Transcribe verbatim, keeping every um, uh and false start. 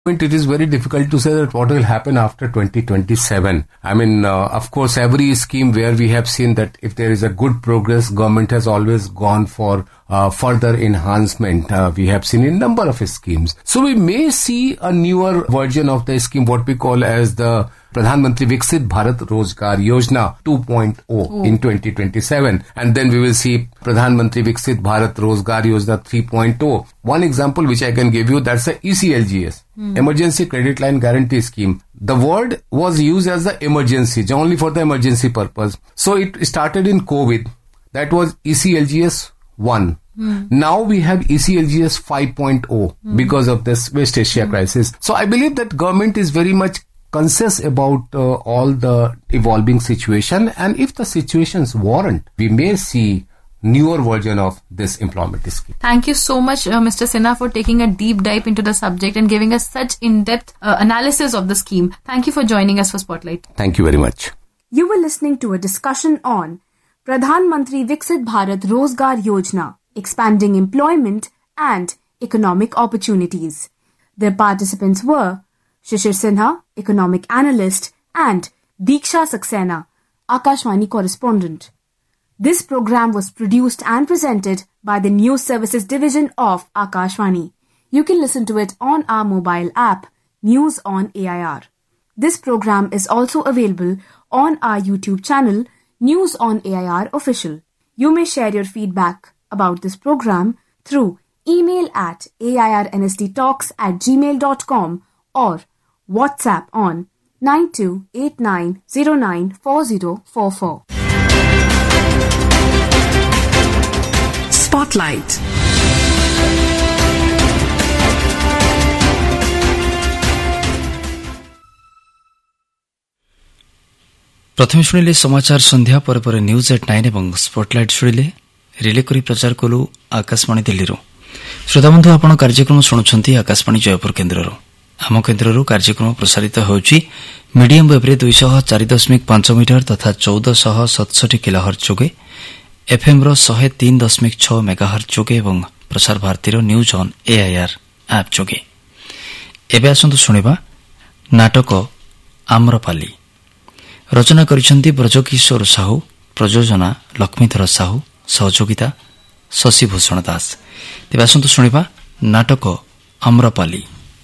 It is very difficult to say that what will happen after twenty twenty-seven. I mean, uh, of course, every scheme where we have seen that if there is a good progress, government has always gone for uh, further enhancement. Uh, we have seen in number of schemes. So we may see a newer version of the scheme, what we call as the Pradhan Mantri Viksit Bharat Rozgar Yojana two point oh oh. in twenty twenty-seven. And then we will see Pradhan Mantri Viksit Bharat Rozgar Yojana three point oh. One example which I can give you, that's the E C L G S, hmm. Emergency Credit Line Guarantee Scheme. The word was used as the emergency, only for the emergency purpose. So it started in COVID. That was E C L G S one. Hmm. Now we have E C L G S five point oh hmm. because of this West Asia hmm. crisis. So I believe that government is very much conscious about uh, all the evolving situation, and if the situations warrant, we may see newer version of this employment scheme. Thank you so much, uh, Mister Sinha, for taking a deep dive into the subject and giving us such in-depth uh, analysis of the scheme. Thank you for joining us for Spotlight. Thank you very much. You were listening to a discussion on Pradhan Mantri Viksit Bharat Rozgar Yojana, expanding employment and economic opportunities. The participants were Shishir Sinha, economic analyst, and Diksha Saxena, Akashvani correspondent. This program was produced and presented by the News Services Division of Akashvani. You can listen to it on our mobile app, News on A I R. This program is also available on our YouTube channel, News on A I R Official. You may share your feedback about this program through email at airnsdtalks at gmail dot com or WhatsApp on nine two eight nine zero nine four zero four four. Spotlight. प्रथम शुणिले समाचार संध्या पर पर news at nine एवं spotlight शुणिले relay करी प्रचार कलु आकाशवाणी दिल्ली श्रोताबंधु आपण कार्यक्रम शुणुछंती आकाशवाणी जयपुर केन्द्ररो आम केन्द्रରୁ କାର୍ଯ୍ୟକ୍ରମ ପ୍ରସାରିତ ହେଉଛି ମିଡିୟମ ୱେବ୍ରେ ଦୁଇଶହ ଚାରି ଦଶମିକ ପାଞ୍ଚ ମିଟର ତଥା ଚଉଦଶହ ସତଷଠି କିଲୋହର୍ଟ୍ଜ ଯୋଗେ ଏଫ୍ଏମ୍ର ଶହେ ତିନି ଦଶମିକ ଛଅ ମେଗାହର୍ଟ୍ଜ ଯୋଗେ ଏବଂ ପ୍ରସାର ଭାରତୀର ନ୍ୟୁଜ୍ ଅନ୍ ଏଆଇଆର୍ ଆପ୍ ଯୋଗେ। ଏବେ ଆସନ୍ତୁ ଶୁଣିବା ନାଟକ ଆମ୍ରପାଲି। ରଚନା କରିଛନ୍ତି ବ୍ରଜକିଶୋର ସାହୁ, ପ୍ରଯୋଜନା ଲକ୍ଷ୍ମୀଧର ସାହୁ, ସହଯୋଗିତା ଶଶିଭୂଷଣ ଦାସ। ତେବେ ଆସନ୍ତୁ ଶୁଣିବା ନାଟକ ଆମ୍ରପାଲି।